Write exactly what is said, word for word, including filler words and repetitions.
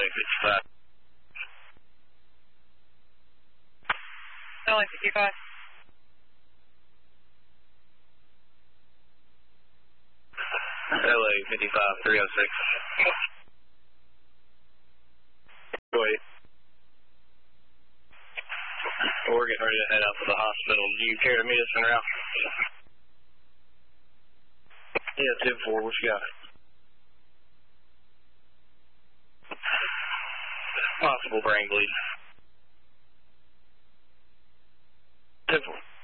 fifty-five. L A fifty-five. L A fifty-five, three oh six. Go ahead. We're getting ready to head out to the hospital. Do you care to meet us en route? Yeah, ten four, what you got? Possible brain bleed. ten four.